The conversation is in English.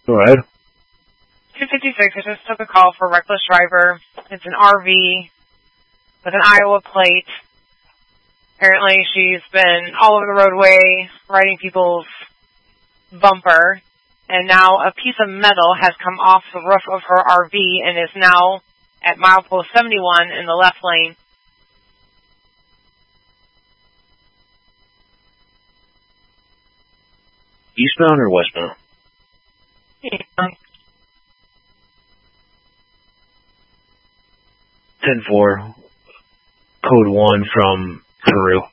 Go ahead. 256, I just took a call for a reckless driver. It's an RV with an Iowa plate. Apparently she's been all over the roadway riding people's bumper, and now a piece of metal has come off the roof of her RV and is now at milepost 71 in the left lane. Eastbound or westbound? Yeah. 10-4, code 1 from Peru.